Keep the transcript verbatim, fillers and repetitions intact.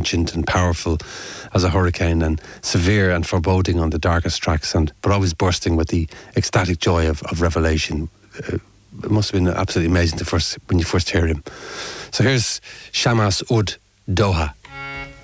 urgent and powerful as a hurricane, and severe and foreboding on the darkest tracks, and but always bursting with the ecstatic joy of, of revelation. Uh, it must have been absolutely amazing to first when you first hear him. So here's Shamas Ud Doha.